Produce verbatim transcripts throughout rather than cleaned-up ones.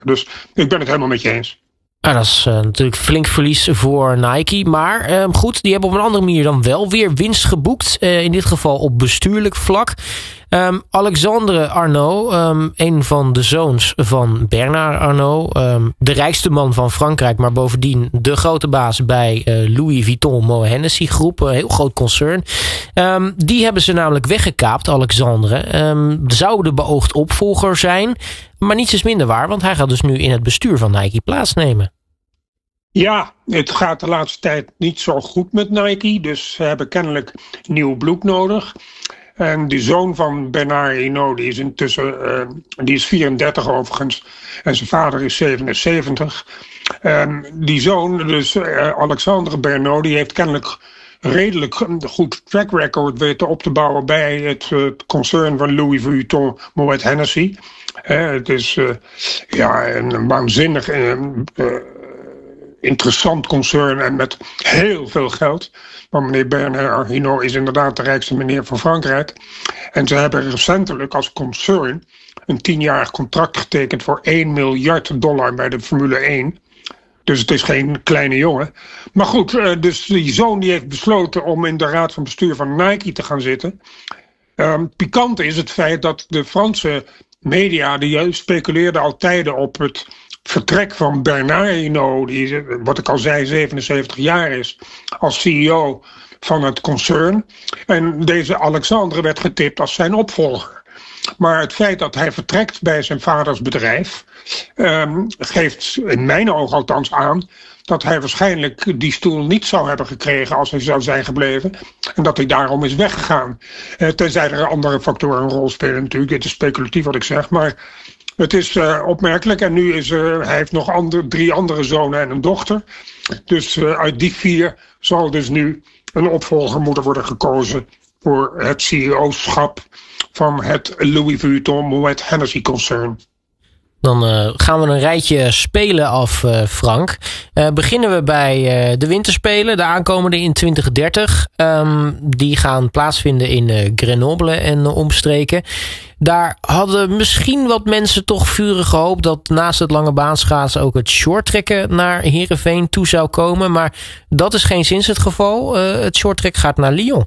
Dus ik ben het helemaal met je eens. Nou, dat is uh, natuurlijk flink verlies voor Nike. Maar uh, goed, die hebben op een andere manier dan wel weer winst geboekt. Uh, in dit geval op bestuurlijk vlak. Um, Alexandre Arnault, um, een van de zoons van Bernard Arnault. Um, de rijkste man van Frankrijk, maar bovendien de grote baas bij uh, Louis Vuitton Moet Hennessy groep. Een heel groot concern. Um, die hebben ze namelijk weggekaapt, Alexandre. Um, zou de beoogd opvolger zijn. Maar niets is minder waar, want hij gaat dus nu in het bestuur van Nike plaatsnemen. Ja, het gaat de laatste tijd niet zo goed met Nike. Dus ze hebben kennelijk nieuw bloed nodig. En die zoon van Bernard Hinault, die is intussen uh, die is vierendertig overigens. En zijn vader is zevenenzeventig. Um, die zoon, dus uh, Alexandre Bernault, die heeft kennelijk redelijk goed track record weten op te bouwen bij het uh, concern van Louis Vuitton Moet Hennessy. Uh, het is uh, ja, een waanzinnig uh, uh, interessant concern en met heel veel geld. Maar meneer Bernard Hinault is inderdaad de rijkste meneer van Frankrijk. En ze hebben recentelijk als concern een tienjarig contract getekend voor één miljard dollar bij de Formule één. Dus het is geen kleine jongen. Maar goed, dus die zoon die heeft besloten om in de raad van bestuur van Nike te gaan zitten. Um, pikant is het feit dat de Franse media, die speculeerden al tijden op het vertrek van Bernard Hinault, die, wat ik al zei, zevenenzeventig jaar is, als C E O van het concern. En deze Alexandre werd getipt als zijn opvolger. Maar het feit dat hij vertrekt bij zijn vaders bedrijf um, geeft in mijn ogen althans aan dat hij waarschijnlijk die stoel niet zou hebben gekregen als hij zou zijn gebleven. En dat hij daarom is weggegaan. Uh, tenzij er andere factoren een rol spelen natuurlijk. Het is speculatief wat ik zeg, maar het is uh, opmerkelijk. En nu is uh, hij heeft nog andere, drie andere zonen en een dochter. Dus uh, uit die vier zal dus nu een opvolger moeten worden gekozen voor het C E O-schap van het Louis Vuitton Moet Hennessy concern. Dan uh, gaan we een rijtje spelen af, uh, Frank. Uh, beginnen we bij uh, de winterspelen, de aankomende in twintig dertig. Um, die gaan plaatsvinden in uh, Grenoble en uh, omstreken. Daar hadden misschien wat mensen toch vurig gehoopt dat naast het lange baanschaatsen ook het shorttrekken naar Heerenveen toe zou komen. Maar dat is geen sinds het geval. Uh, het shorttrack gaat naar Lyon.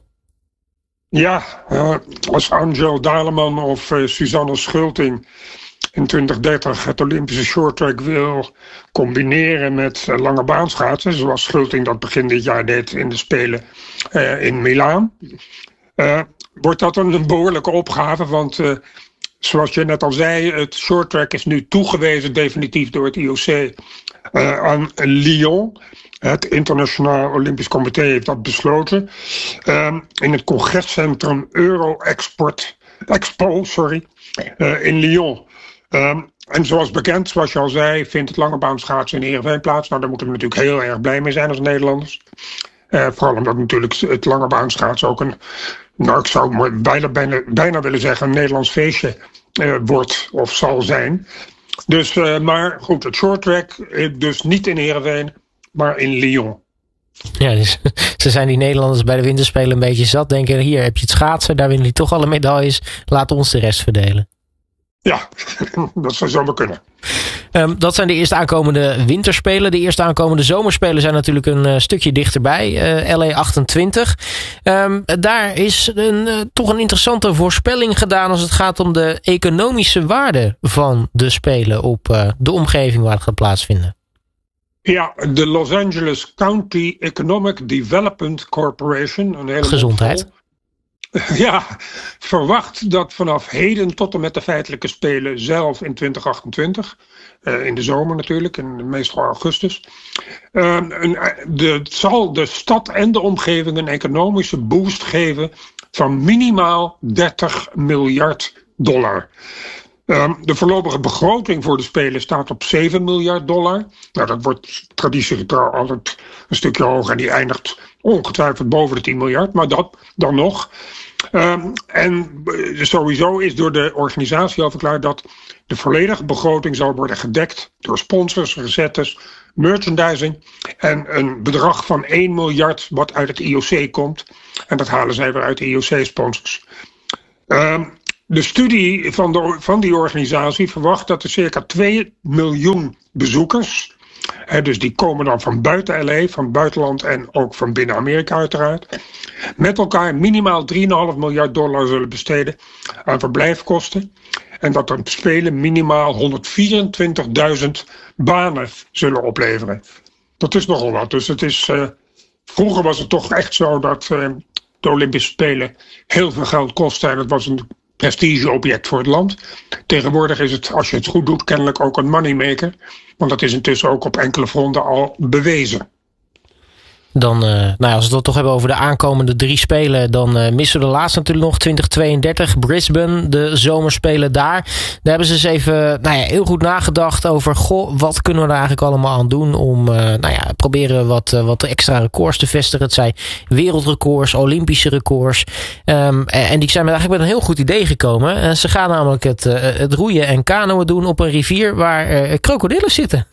Ja, uh, als Angel Daleman of uh, Suzanne Schulting in twintig dertig het Olympische shorttrack wil combineren met uh, lange baanschaatsen, zoals Schulting dat begin dit jaar deed in de Spelen uh, in Milaan, uh, wordt dat een behoorlijke opgave, want uh, zoals je net al zei, het shorttrack is nu toegewezen definitief door het I O C uh, aan Lyon. Het Internationaal Olympisch Comité heeft dat besloten. Uh, in het congrescentrum Euro-Export Expo sorry, uh, in Lyon. Um, en zoals bekend, zoals je al zei, vindt het langebaanschaatsen in Heerenveen plaats. Nou, daar moeten we natuurlijk heel erg blij mee zijn als Nederlanders. Uh, vooral omdat natuurlijk het langebaanschaatsen ook een, nou ik zou bijna, bijna, bijna willen zeggen, een Nederlands feestje uh, wordt of zal zijn. Dus, uh, maar goed, het shorttrack dus niet in Heerenveen, maar in Lyon. Ja, dus ze zijn die Nederlanders bij de winterspelen een beetje zat. Denken, hier heb je het schaatsen, daar winnen jullie toch alle medailles. Laat ons de rest verdelen. Ja, dat zou zomaar kunnen. Um, dat zijn de eerste aankomende winterspelen. De eerste aankomende zomerspelen zijn natuurlijk een uh, stukje dichterbij. Uh, L A achtentwintig. Um, daar is een, uh, toch een interessante voorspelling gedaan als het gaat om de economische waarde van de spelen op uh, de omgeving waar het gaat plaatsvinden. Ja, de Los Angeles County Economic Development Corporation. Een hele gezondheid. Ja, verwacht dat vanaf heden tot en met de feitelijke spelen zelf in twintig achtentwintig, uh, in de zomer natuurlijk, in meestal augustus, uh, een, de, het zal de stad en de omgeving een economische boost geven van minimaal dertig miljard dollar. Um, de voorlopige begroting voor de Spelen staat op zeven miljard dollar. Nou, dat wordt traditiegetrouw altijd een stukje hoger en die eindigt ongetwijfeld boven de tien miljard, maar dat dan nog. Um, en sowieso is door de organisatie al verklaard dat de volledige begroting zal worden gedekt door sponsors, recettes, merchandising en een bedrag van één miljard wat uit het I O C komt. En dat halen zij weer uit de I O C-sponsors. Um, De studie van, de, van die organisatie verwacht dat er circa twee miljoen bezoekers, hè, dus die komen dan van buiten L A, van buitenland en ook van binnen Amerika uiteraard, met elkaar minimaal drie komma vijf miljard dollar zullen besteden aan verblijfkosten. En dat de Spelen minimaal honderdvierentwintigduizend banen zullen opleveren. Dat is nogal wat. Dus het is, uh, vroeger was het toch echt zo dat uh, de Olympische Spelen heel veel geld kostten. En het was een prestigeobject voor het land. Tegenwoordig is het, als je het goed doet, kennelijk ook een moneymaker. Want dat is intussen ook op enkele fronten al bewezen. Dan, uh, nou ja, als we het toch hebben over de aankomende drie spelen, dan uh, missen we de laatste natuurlijk nog, twintig tweeëndertig, Brisbane, de zomerspelen daar. Daar hebben ze eens even nou ja, heel goed nagedacht over, goh, wat kunnen we er eigenlijk allemaal aan doen om, uh, nou ja, proberen wat, uh, wat extra records te vestigen. Het zijn wereldrecords, Olympische records. Um, en die zijn met eigenlijk met een heel goed idee gekomen. Uh, ze gaan namelijk het, uh, het roeien en kanoën doen op een rivier waar uh, krokodillen zitten.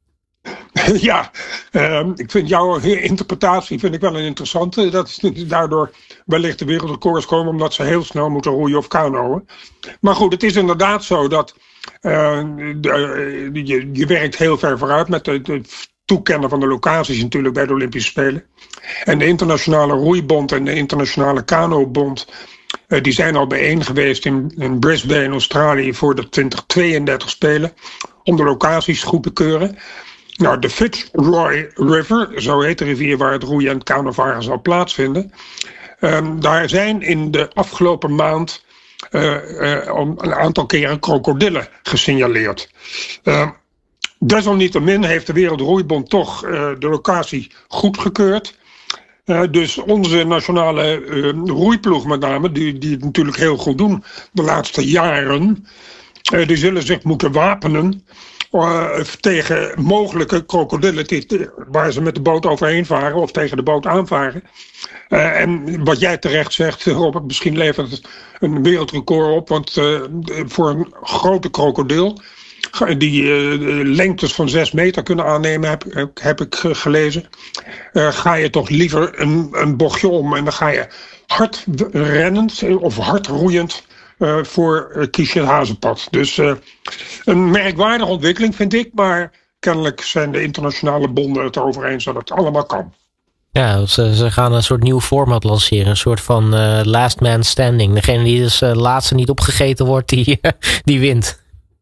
Ja, uh, ik vind jouw interpretatie vind ik wel een interessante. Dat is daardoor wellicht de wereldrecords komen omdat ze heel snel moeten roeien of kanoën. Maar goed, het is inderdaad zo dat uh, de, uh, je, je werkt heel ver vooruit met het toekennen van de locaties natuurlijk bij de Olympische Spelen. En de Internationale Roeibond en de Internationale Kanobond, uh, die zijn al bijeen geweest in, in Brisbane, Australië, voor de twintig tweeëndertig Spelen, om de locaties goed te keuren. Nou, de Fitzroy River, zo heet de rivier waar het roeien en het kanovaren zal plaatsvinden. Um, daar zijn in de afgelopen maand uh, uh, een aantal keren krokodillen gesignaleerd. Uh, desalniettemin heeft de Wereldroeibond toch uh, de locatie goedgekeurd. Uh, dus onze nationale uh, roeiploeg met name, die, die het natuurlijk heel goed doen de laatste jaren, uh, die zullen zich moeten wapenen Uh, tegen mogelijke krokodillen die, waar ze met de boot overheen varen of tegen de boot aanvaren. Uh, en wat jij terecht zegt, Robert, misschien levert het een wereldrecord op, want uh, voor een grote krokodil die uh, lengtes van zes meter kunnen aannemen, heb, heb ik gelezen, uh, ga je toch liever een, een bochtje om en dan ga je hard rennend of hard roeiend Uh, voor uh, kies je het hazenpad. Dus uh, een merkwaardige ontwikkeling vind ik, maar kennelijk zijn de internationale bonden het erover eens dat het allemaal kan. Ja, ze, ze gaan een soort nieuw format lanceren, een soort van uh, last man standing. Degene die dus uh, laatste niet opgegeten wordt, die, uh, die wint.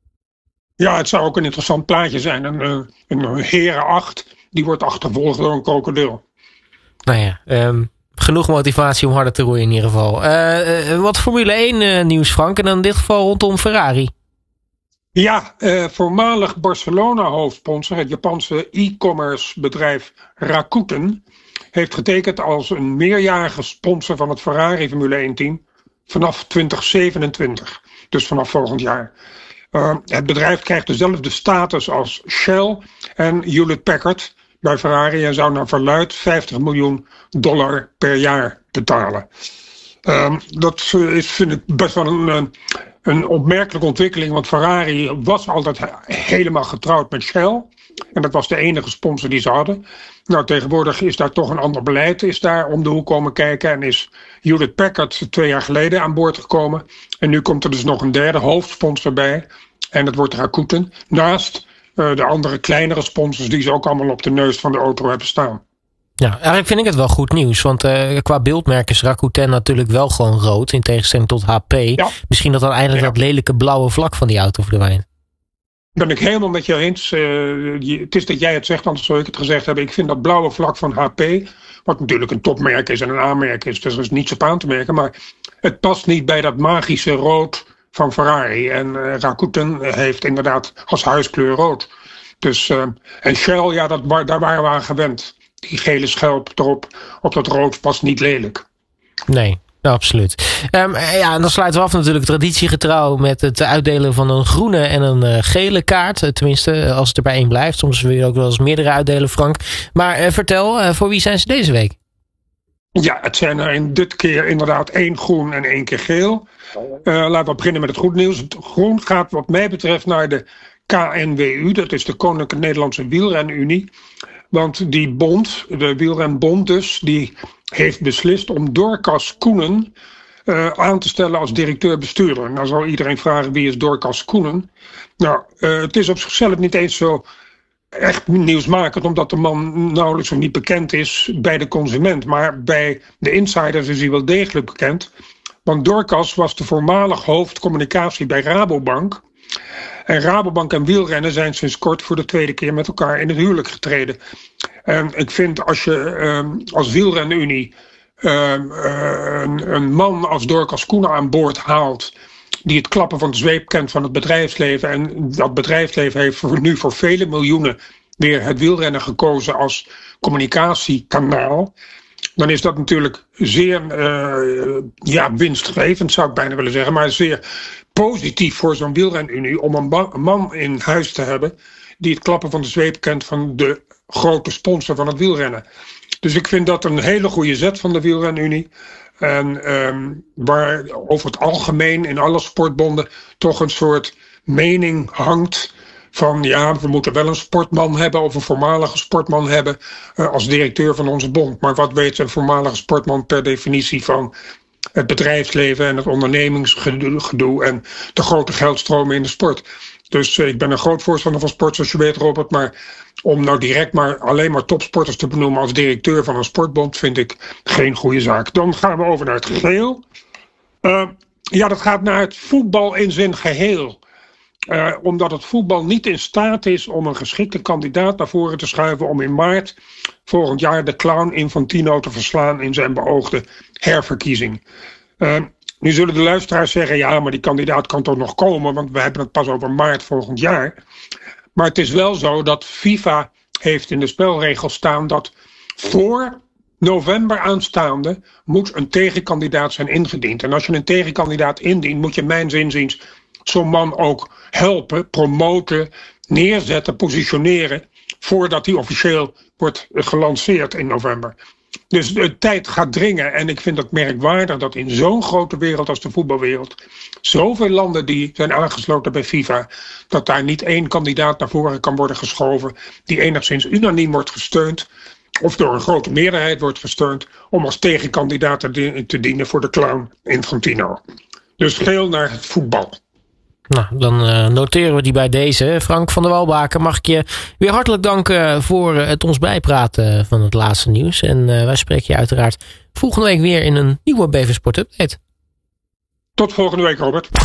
Ja, het zou ook een interessant plaatje zijn. Een, uh, een herenacht, die wordt achtervolgd door een krokodil. Nou ja, um... genoeg motivatie om harder te roeien in ieder geval. Uh, uh, wat Formule één uh, nieuws, Frank, en dan in dit geval rondom Ferrari. Ja, uh, voormalig Barcelona-hoofdsponsor, het Japanse e-commerce bedrijf Rakuten, heeft getekend als een meerjarige sponsor van het Ferrari Formule één team vanaf twintig zevenentwintig. Dus vanaf volgend jaar. Uh, het bedrijf krijgt dezelfde status als Shell en Hewlett-Packard bij Ferrari en zou naar verluidt vijftig miljoen dollar per jaar betalen. Uh, dat is, vind ik best wel een, een opmerkelijke ontwikkeling, want Ferrari was altijd helemaal getrouwd met Shell. En dat was de enige sponsor die ze hadden. Nou, tegenwoordig is daar toch een ander beleid, is daar om de hoek komen kijken en is Hewlett-Packard twee jaar geleden aan boord gekomen. En nu komt er dus nog een derde hoofdsponsor bij en dat wordt Rakuten, naast Uh, de andere kleinere sponsors die ze ook allemaal op de neus van de auto hebben staan. Ja, eigenlijk vind ik het wel goed nieuws. Want uh, qua beeldmerk is Rakuten natuurlijk wel gewoon rood. In tegenstelling tot H P. Ja. Misschien dat dan eindelijk ja. dat lelijke blauwe vlak van die auto verdwijnt. Ben ik helemaal met je eens. Uh, je, het is dat jij het zegt, anders zou ik het gezegd hebben. Ik vind dat blauwe vlak van H P, wat natuurlijk een topmerk is en een aanmerk is, dus er is niets op aan te merken. Maar het past niet bij dat magische rood van Ferrari. En uh, Rakuten heeft inderdaad als huiskleur rood. Dus, uh, en Shell, ja, dat, daar waren we aan gewend. Die gele schelp erop, op dat rood past niet lelijk. Nee, absoluut. Um, ja, en dan sluiten we af natuurlijk traditiegetrouw met het uitdelen van een groene en een uh, gele kaart. Tenminste, als het er bij één blijft. Soms wil je ook wel eens meerdere uitdelen, Frank. Maar uh, vertel, uh, voor wie zijn ze deze week? Ja, het zijn er in dit keer inderdaad één groen en één keer geel. Uh, laten we beginnen met het goed nieuws. Het groen gaat wat mij betreft naar de K N W U. Dat is de Koninklijke Nederlandse Wielrenunie. Want die bond, de wielrenbond dus, die heeft beslist om Dorcas Koenen uh, aan te stellen als directeur-bestuurder. Nou zal iedereen vragen wie is Dorcas Koenen. Nou, uh, het is op zichzelf niet eens zo echt nieuwsmakend, omdat de man nauwelijks of niet bekend is bij de consument. Maar bij de insiders is hij wel degelijk bekend. Want Dorcas was de voormalig hoofdcommunicatie bij Rabobank. En Rabobank en wielrennen zijn sinds kort voor de tweede keer met elkaar in het huwelijk getreden. En ik vind als je uh, als wielrenunie uh, uh, een, een man als Dorcas Koenen aan boord haalt, die het klappen van de zweep kent van het bedrijfsleven. En dat bedrijfsleven heeft voor, nu voor vele miljoenen weer het wielrennen gekozen als communicatiekanaal. Dan is dat natuurlijk zeer uh, ja, winstgevend, zou ik bijna willen zeggen. Maar zeer positief voor zo'n wielrenunie om een, ba- een man in huis te hebben die het klappen van de zweep kent van de grote sponsor van het wielrennen. Dus ik vind dat een hele goede zet van de wielrenunie. En um, waar over het algemeen in alle sportbonden toch een soort mening hangt van ja, we moeten wel een sportman hebben of een voormalige sportman hebben uh, als directeur van onze bond. Maar wat weet een voormalige sportman per definitie van het bedrijfsleven en het ondernemingsgedoe en de grote geldstromen in de sport. Dus uh, ik ben een groot voorstander van sport, zoals je weet, Robert. Maar om nou direct maar alleen maar topsporters te benoemen als directeur van een sportbond vind ik geen goede zaak. Dan gaan we over naar het geheel. Uh, ja, dat gaat naar het voetbal in zijn geheel. Uh, omdat het voetbal niet in staat is om een geschikte kandidaat naar voren te schuiven om in maart volgend jaar de clown Infantino te verslaan in zijn beoogde herverkiezing. Uh, nu zullen de luisteraars zeggen, ja, maar die kandidaat kan toch nog komen, want we hebben het pas over maart volgend jaar. Maar het is wel zo dat FIFA heeft in de spelregels staan dat voor november aanstaande moet een tegenkandidaat zijn ingediend. En als je een tegenkandidaat indient, moet je mijns inziens zo'n man ook helpen, promoten, neerzetten, positioneren voordat hij officieel wordt gelanceerd in november. Dus de tijd gaat dringen en ik vind het merkwaardig dat in zo'n grote wereld als de voetbalwereld zoveel landen die zijn aangesloten bij FIFA, dat daar niet één kandidaat naar voren kan worden geschoven die enigszins unaniem wordt gesteund of door een grote meerderheid wordt gesteund om als tegenkandidaat te, te dienen voor de clown Infantino. Dus geel naar het voetbal. Nou, dan uh, noteren we die bij deze. Frank van der Walbaken, mag ik je weer hartelijk danken voor het ons bijpraten van het laatste nieuws. En uh, wij spreken je uiteraard volgende week weer in een nieuwe B V Sport Update. Tot volgende week, Robert.